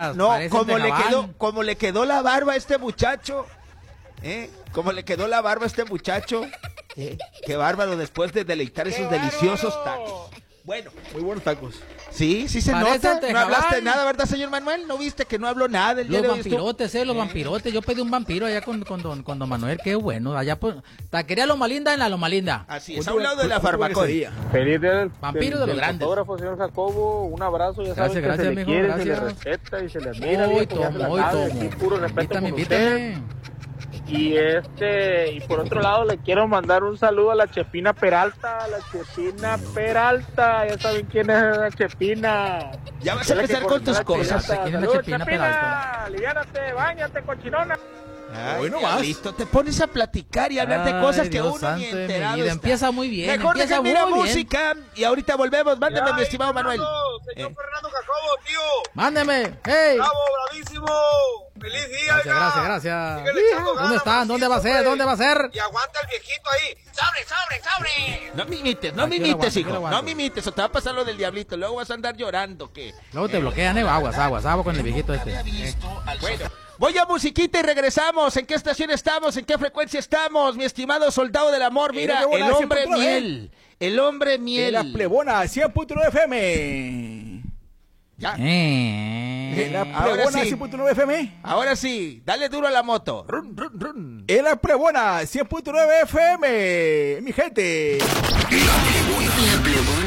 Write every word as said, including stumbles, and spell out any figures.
veras. No, como le quedó, como le quedó la barba a este muchacho, ¿eh? Como le quedó la barba a este muchacho, ¿eh? Qué bárbaro después de deleitar esos deliciosos tacos. Bueno, muy buenos tacos. Sí, sí se Parece nota. Tejabán. No hablaste nada, ¿verdad, señor Manuel? ¿No viste que no habló nada el día Los de hoy? vampirotes, eh, los vampirotes. Yo pedí un vampiro allá con, con, don, con don Manuel, qué bueno. Allá pues, taquería Loma Linda en la Loma Linda. Así es, a un lado de la farmacoría. Feliz día del, Vampiro del, de los del grandes. fotógrafo, señor Jacobo. Un abrazo, ya Gracias, saben que gracias, se le mijo, quiere, gracias. se le respeta y se le admira. Hoy viejo, ya se la tomo, hoy sabe, tomo. aquí puro respeto Invítame, con invítame. usted. Y este, y por otro lado le quiero mandar un saludo a la Chepina Peralta, a la Chepina Peralta, ya saben quién es la Chepina. Ya vas a empezar con tus cosas. ¿Quién es la Saludos, Chepina Peralta? Aliviánate, báñate, cochinona. Ay, Hoy no más. listo, te pones a platicar y hablar de Ay, cosas que Dios uno santo ni de mi enterado vida. está. Empieza muy bien, Mejor empieza déjenme la muy bien. música y ahorita volvemos. Mándame, Ya, mi estimado Fernando, Manuel. Señor Eh. Fernando Jacobo, tío. Mándeme, hey. Bravo, bravísimo. Feliz día. Gracias, oiga. gracias, gracias. Síguele echando ¿Dónde ganas, están? ¿Dónde va a ser? hombre. ¿Dónde va a ser? Y aguanta el viejito ahí. ¡Sobre, sobre, sobre! No me imites, no Aquí me lo imites, aguanto, aquí hijo. lo aguanto. No me imites, o te va a pasar lo del diablito. Luego vas a andar llorando, que Luego te bloquean, eh. Aguas, aguas, aguas con el viejito este. Eh. bueno. Voy a musiquita y regresamos. ¿En qué estación estamos? ¿En qué frecuencia estamos? Mi estimado soldado del amor, mira, Era el buena, hombre cien punto nueve. miel. El hombre En miel. la plebona, cien punto nueve F M. Ya. Eh. En la Ahora plebona, sí. cien punto nueve F M. Ahora sí, dale duro a la moto. Run, run, run. En la plebona, cien punto nueve F M. Mi gente. La plebona. La plebona.